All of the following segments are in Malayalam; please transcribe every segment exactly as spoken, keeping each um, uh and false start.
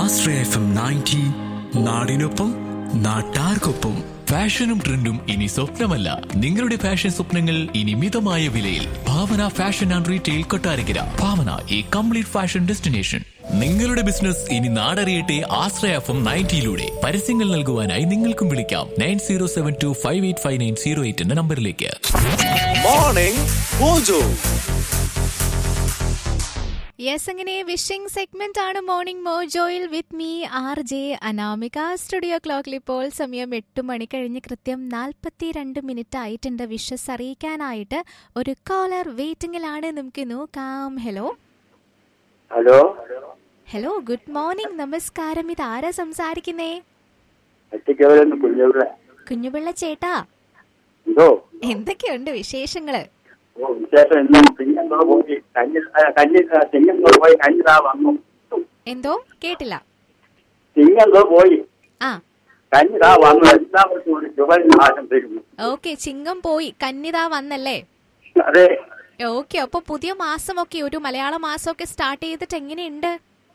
ആശ്രയ എഫ് എം നയൻറ്റി, നാടിനൊപ്പം നാട്ടാർക്കൊപ്പം. ഫാഷനും ട്രെൻഡും ഇനി സ്വപ്നമല്ല, നിങ്ങളുടെ ഫാഷൻ സ്വപ്നങ്ങൾ ഇനി മിതമായ വിലയിൽ. ഭാവന ഫാഷൻ ആൻഡ് റീറ്റെയിൽ കൊട്ടാരക്കര. ഭാവന, ഈ കംപ്ലീറ്റ് ഫാഷൻ ഡെസ്റ്റിനേഷൻ. നിങ്ങളുടെ ബിസിനസ് ഇനി നാടറിയട്ടെ ആശ്രയ എഫ് എം നയൻറ്റിയിലൂടെ. പരസ്യങ്ങൾ നൽകുവാനായി നിങ്ങൾക്കും വിളിക്കാം nine zero seven to five eight five nine zero eight എന്ന നമ്പറിലേക്ക്. Morning mojo. യെസ്, അങ്ങനെ വിഷിംഗ് സെഗ്മെന്റ് ആണ് morning മോജോയിൽ with me R J Anamika. Studio ക്ലോക്കിൽ ഇപ്പോൾ സമയം എട്ട് മണി കഴിഞ്ഞ് കൃത്യം നാൽപ്പത്തി രണ്ട് മിനിറ്റ് ആയിട്ടുണ്ട്. വിഷസ് അറിയിക്കാനായിട്ട് ഒരു കോളർ വെയിറ്റിംഗിലാണ്. നമുക്ക് നോക്കാം. Hello hello hello good morning, നമസ്കാരം. ഇത് ആരാ സംസാരിക്കുന്നേ? കുഞ്ഞുപിള്ള ചേട്ടാ, എന്തൊക്കെയുണ്ട് വിശേഷങ്ങള്? എന്തോ കേട്ടില്ല. പോയി ആ ഓക്കെ, ചിങ്ങം പോയി, കന്നിത വന്നല്ലേ? അതെ. ഓക്കെ, അപ്പൊ പുതിയ മാസമൊക്കെ, ഒരു മലയാള മാസമൊക്കെ സ്റ്റാർട്ട് ചെയ്തിട്ട് എങ്ങനെയുണ്ട്?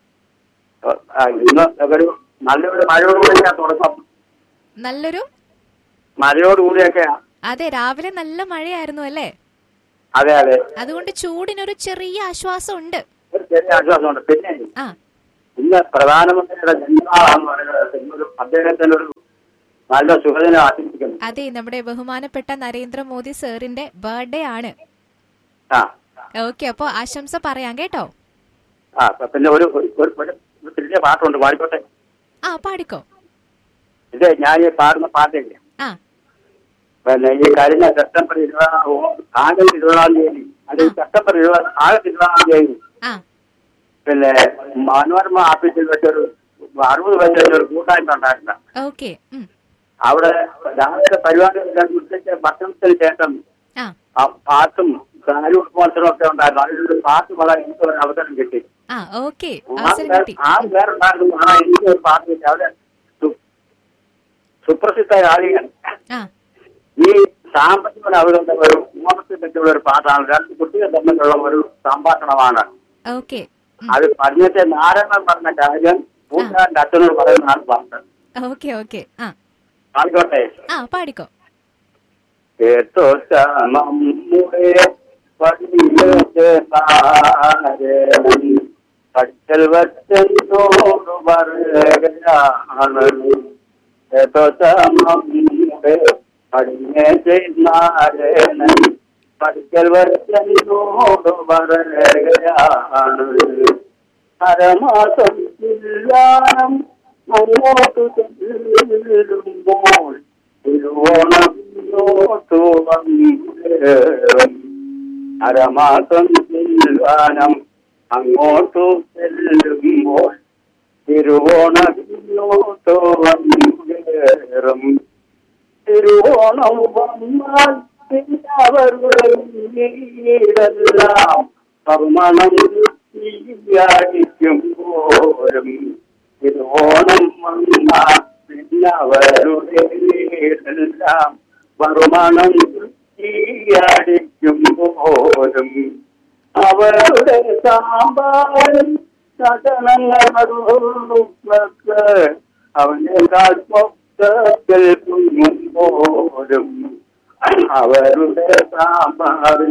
നല്ലൊരു മഴയോടുകൂടിയാ തുടക്കം. നല്ലൊരു മഴയോടുകൂടിയൊക്കെയാ. അതെ, രാവിലെ നല്ല മഴയായിരുന്നു അല്ലേ? അതെ അതെ. അതുകൊണ്ട് ചൂടിനൊരു ചെറിയ ആശ്വാസം ഉണ്ട്. ഒരു ചെറിയ ആശ്വാസമുണ്ട്. പിന്നെ ആ ഇന്ന് പ്രധാനമന്ത്രിയുടെ ജന്മനാളാണെന്ന് പറയുന്നത്, അദ്ദേഹത്തിന്റെ ഒരു നല്ല ശുഭദിനം ആശംസിക്കുന്നു. അതെ, നമ്മുടെ ബഹുമാനപ്പെട്ട നരേന്ദ്രമോദി സാറിന്റെ ബർത്ത്ഡേ ആണ്. ആ ഓക്കെ, അപ്പൊ ആശംസ പറയാം കേട്ടോ. ആ പിന്നെ ഒരു ഒരു ചെറിയ പാട്ടുണ്ട്, പാടിക്കോട്ടെ? ആ പാടിക്കോ. ഇത് ഞാൻ ഈ പാടുന്ന പാട്ടില്ല. ആ പിന്നെ ഈ കഴിഞ്ഞ സെപ്റ്റംബർ ഇരുപതാം ആഗസ്റ്റ് ഇരുപതാം തീയതി, അല്ലെങ്കിൽ സെപ്റ്റംബർ ഇരുപത് ആഗസ്റ്റ് ഇരുപതാം തീയതി ആ പിന്നെ മനോരമ ഓഫീസിൽ വെച്ചൊരു അറുപത് പേരുടെ ഒരു കൂട്ടായ്മ ഉണ്ടായിരുന്ന. ഓക്കെ. അവിടെ രാവിലെ പരിപാടി ഉച്ചയ്ക്ക് ഭക്ഷണത്തിന് ശേഷം ആ പാട്ടും താലൂക്ക് മത്സരം ഒക്കെ ഉണ്ടായിരുന്നു. അതിലൊരു പാട്ട് പാടാൻ എനിക്ക് ഒരു അവസരം കിട്ടി. ആ ഓക്കെ, ആറ് പേരുണ്ടായിരുന്നു. ആ എനിക്ക് ഒരു പാട്ട് കിട്ടി. അവിടെ സുപ്രസിദ്ധ ഗായകൻ ഈ സാമ്പത്തിക അവരുടെ ഒരു ഓണത്തെ പറ്റിയുള്ള ഒരു പാട്ടാണ്. രണ്ട് കുട്ടികൾ തമ്മിലുള്ള ഒരു സംഭാഷണമാണ്. ഓക്കെ, അത് പറഞ്ഞിട്ട് നാരായണൻ പറഞ്ഞ കാര്യം കൂട്ടുകാരന്റെ അച്ഛനോട് പറയുന്നതാണ് പാട്ട്. Okay okay. ആ ആയിക്കോട്ടെ. ആ പാടിക്കോ. കേട്ടോ നമ്മുടെ പഠിക്കൽ വച്ചോട് പറയുകയാണ്. കേട്ടോ നമ്മുടെ പടിഞ്ഞേനാരേണൻ പഠിക്കൽ വച്ചോട് പറയുകയാണ്. അരമാസം കല്യാണം അങ്ങോട്ട് ചെല്ലുമ്പോൾ തിരുവോണത്തോട്ടു വന്നേറും. അരമാസം കല്യാണം അങ്ങോട്ടു ചെല്ലുമ്പോൾ തിരുവോണത്തോട്ടു വന്നേറും. തിരുവോണം വന്നാൽ അവരുടെ വീടെല്ലാം പർമണം ിക്കും പോരും. തിരുവോണം വന്നാൽ പിന്നവരുടെ വീടെല്ലാം പർമണം ിക്കും പോരും. അവരുടെ സാമ്പാറും സകലങ്ങൾക്ക് അവനെ കേൾക്കും പോരും. അവരുടെ സാമ്പാറും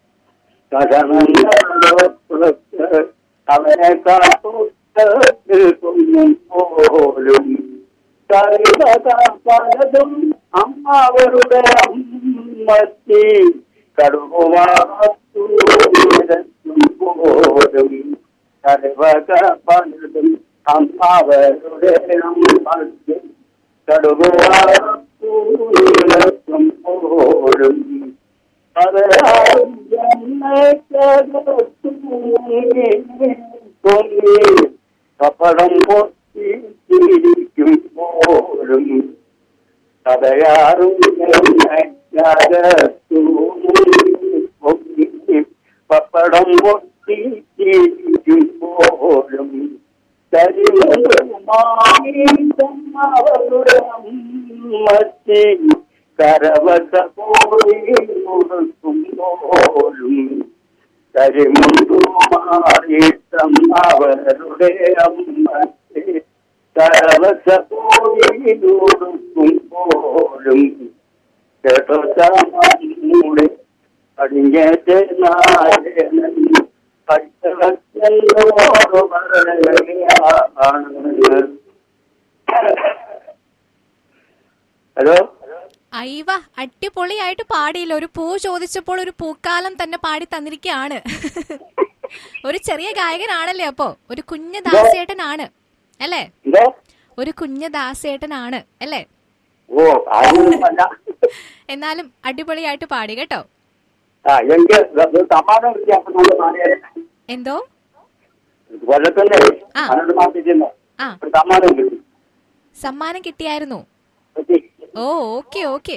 സകലങ്ങൾക്ക് അവനെ കേൾക്കും പോലും. പലതും അമ്മവരുടെ അമ്മത്തി കടുവാത്തും പോലും. കടുവക പലതും അമ്മവരുടെ അമ്മത്തി കടുവാത്തും പോലും. കപ്പടം പൊട്ടിയിരിക്കും പോലും. കഥയാറും പപ്പടം പൊട്ടിയിരിക്കും പോലും. കരിമാവരുടെ അമ്മത്തി കരവസ പോയി കൊടുക്കും പോലും. കരിമുണ്ടു മാറിയിട്ടം അവരുടെ അമ്മത്തെ കവച പോലും കേട്ടോ ചാമൂടെ അടിഞ്ഞേറ്റ് നായകൻ പഠിച്ചവോട് പറയുകയാണ്. ഹലോ അയ്യവ അടിപൊളിയായിട്ട് പാടിയില്ല. ഒരു പൂ ചോദിച്ചപ്പോൾ ഒരു പൂക്കാലം തന്നെ പാടി തന്നിരിക്കുകയാണ്. ഒരു ചെറിയ ഗായകനാണല്ലേ അപ്പോ? ഒരു കുഞ്ഞു ദാസേട്ടനാണ് അല്ലേ? ഒരു കുഞ്ഞു ദാസേട്ടനാണ് അല്ലേ? ഓ അല്ല, എന്നാലും അടിപൊളിയായിട്ട് പാടി കേട്ടോ. എന്തോ കൊല്ലത്തല്ലേ സമ്മാനം കിട്ടി. സമ്മാനം കിട്ടിയായിരുന്നു. ഓ ഓക്കെ ഓക്കെ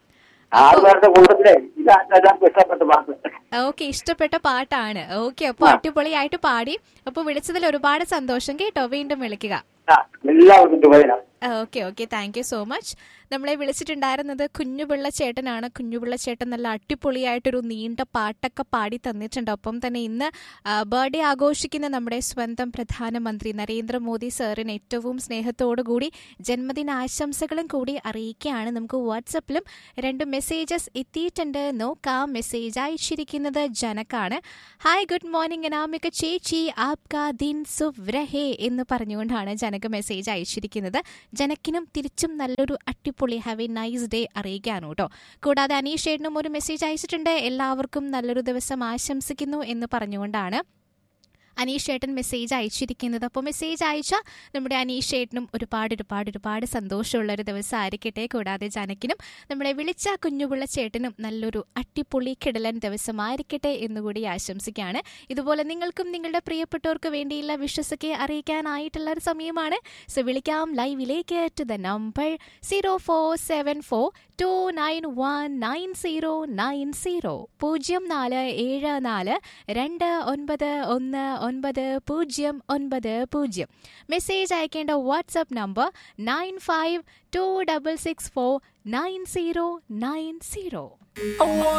ഇഷ്ടപ്പെട്ട പാട്ട്. ഓക്കെ, ഇഷ്ടപ്പെട്ട പാട്ടാണ്. ഓക്കെ, അപ്പൊ അടിപൊളിയായിട്ട് പാടി. അപ്പൊ വിളിച്ചതിൽ ഒരുപാട് സന്തോഷം കേട്ടോ. വീണ്ടും വിളിക്കുക. Okay okay thank you so much. നമ്മളെ വിളിച്ചിട്ടുണ്ടായിരുന്നത് കുഞ്ഞുപിള്ള ചേട്ടനാണ്. കുഞ്ഞുപിള്ള ചേട്ടൻ നല്ല അടിപൊളിയായിട്ടൊരു നീണ്ട പാട്ടൊക്കെ പാടി തന്നിട്ടുണ്ട്. ഒപ്പം തന്നെ ഇന്ന് ബർത്ത്ഡേ ആഘോഷിക്കുന്ന നമ്മുടെ സ്വന്തം പ്രധാനമന്ത്രി നരേന്ദ്രമോദി സാറിന് ഏറ്റവും സ്നേഹത്തോടുകൂടി ജന്മദിനാശംസകളും കൂടി അറിയിക്കുകയാണ്. നമുക്ക് വാട്സപ്പിലും രണ്ട് മെസ്സേജസ് എത്തിയിട്ടുണ്ട്. നോക്കാം. മെസ്സേജ് അയച്ചിരിക്കുന്നത് ജനക്കാണ്. ഹായ്, ഗുഡ് മോർണിംഗ് അനാമിക ചേച്ചി, ആപ്കാ ദിൻ സുവ് രഹേ എന്ന് പറഞ്ഞുകൊണ്ടാണ് ജനക മെസ്സേജ് അയച്ചിരിക്കുന്നത്. ജനക്കിനും തിരിച്ചും നല്ലൊരു അടിപൊളി ഹാവ് എ നൈസ് ഡേ അറിയിക്കാനോ കേട്ടോ. കൂടാതെ അനീഷ് ചേട്ടനും ഒരു മെസ്സേജ് അയച്ചിട്ടുണ്ട്. എല്ലാവർക്കും നല്ലൊരു ദിവസം ആശംസിക്കുന്നു എന്ന് പറഞ്ഞുകൊണ്ടാണ് അനീഷ് ചേട്ടൻ മെസ്സേജ് അയച്ചിരിക്കുന്നത്. അപ്പോൾ മെസ്സേജ് അയച്ച നമ്മുടെ അനീഷ് ചേട്ടനും ഒരുപാട് ഒരുപാട് ഒരുപാട് സന്തോഷമുള്ള ഒരു ദിവസം ആയിരിക്കട്ടെ. കൂടാതെ ജനക്കിനും നമ്മളെ വിളിച്ച കുഞ്ഞുപിള്ള ചേട്ടനും നല്ലൊരു അടിപൊളി കിടലൻ ദിവസമായിരിക്കട്ടെ എന്നുകൂടി ആശംസിക്കുകയാണ്. ഇതുപോലെ നിങ്ങൾക്കും നിങ്ങളുടെ പ്രിയപ്പെട്ടവർക്ക് വേണ്ടിയുള്ള വിശ്വസൊക്കെ അറിയിക്കാനായിട്ടുള്ള ഒരു സമയമാണ്. സോ വിളിക്കാം ലൈവിലേക്ക് to the number zero four seven four to nine one nine zero nine zero പൂജ്യം നാല് ഏഴ് നാല് രണ്ട് ഒൻപത് ഒന്ന് ഒൻപത് പൂജ്യം ഒൻപത് പൂജ്യം. മെസ്സേജ് അയക്കേണ്ട WhatsApp number nine five to double six four nine zero nine zero.